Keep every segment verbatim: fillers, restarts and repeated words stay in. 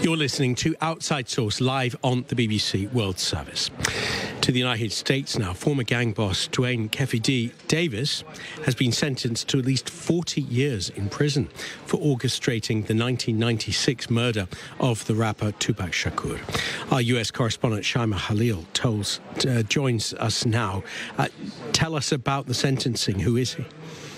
You're listening to Outside Source live on the B B C World Service. To the United States now, former gang boss Duane Keffe D. Davis has been sentenced to at least forty years in prison for orchestrating the nineteen ninety-six murder of the rapper Tupac Shakur. Our U S correspondent Shaima Khalil tells, uh, joins us now. Uh, tell us about the sentencing. Who is he?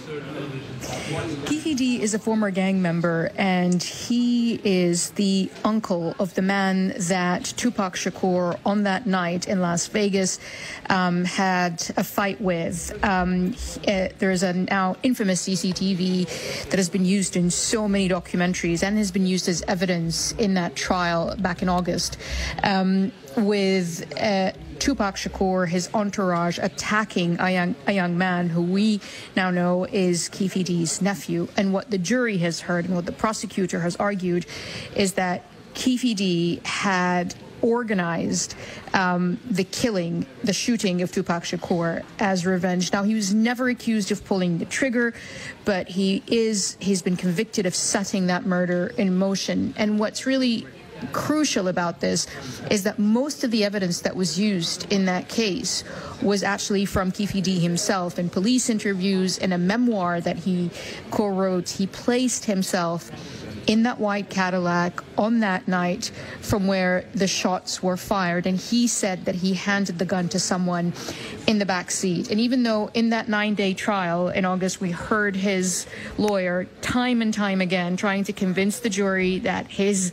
Keffe D is a former gang member, and he is the uncle of the man that Tupac Shakur, on that night in Las Vegas, um, had a fight with. Um, uh, there is a now infamous C C T V that has been used in so many documentaries and has been used as evidence in that trial back in August, um, with uh, Tupac Shakur, his entourage, attacking a young, a young man who we now know is Keffe D's nephew. And what the jury has heard and what the prosecutor has argued is that Keffe D had organized um, the killing, the shooting of Tupac Shakur as revenge. Now, he was never accused of pulling the trigger, but he is, he's been convicted of setting that murder in motion. And what's really crucial about this is that most of the evidence that was used in that case was actually from Keffe D himself. In police interviews, in a memoir that he co-wrote, he placed himself in that white Cadillac on that night from where the shots were fired, and he said that he handed the gun to someone in the back seat. And even though in that nine-day trial in August we heard his lawyer time and time again trying to convince the jury that his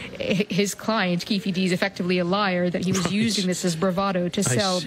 his client Keffe D is effectively a liar, that he was right. using this as bravado to sell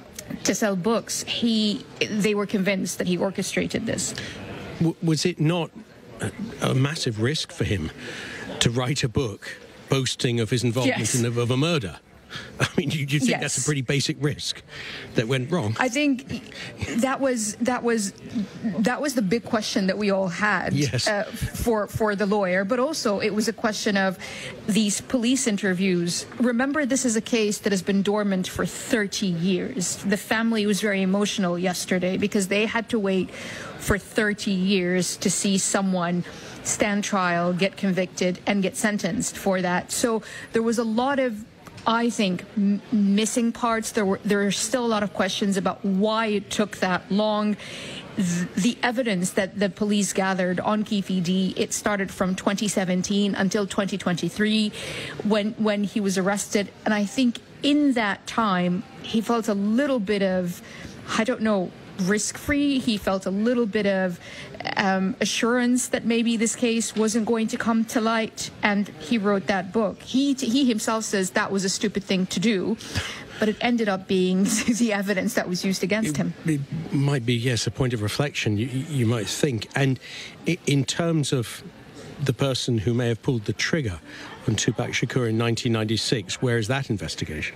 to sell books, he they were convinced that he orchestrated this. W- was it not a, a massive risk for him to write a book boasting of his involvement yes. in a, of a murder? I mean, you, you think yes. that's a pretty basic risk that went wrong? I think that was that was that was the big question that we all had yes. uh, for for the lawyer, but also it was a question of these police interviews. Remember, this is a case that has been dormant for thirty years. The family was very emotional yesterday because they had to wait for thirty years to see someone stand trial, get convicted, and get sentenced for that. So there was a lot of, I think, m- missing parts. There were there are still a lot of questions about why it took that long. Th- the evidence that the police gathered on Keffe D, it started from twenty seventeen until twenty twenty-three, when when he was arrested. And I think in that time, he felt a little bit of, I don't know, risk-free. He felt a little bit of um, assurance that maybe this case wasn't going to come to light, and he wrote that book. He he himself says that was a stupid thing to do, but it ended up being the evidence that was used against it, him. It might be, yes, a point of reflection, you, you might think. And in terms of the person who may have pulled the trigger on Tupac Shakur in nineteen ninety-six, where is that investigation?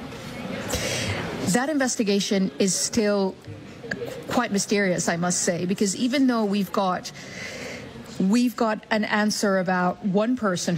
That investigation is still quite mysterious, I must say, because even though we've got we've got an answer about one person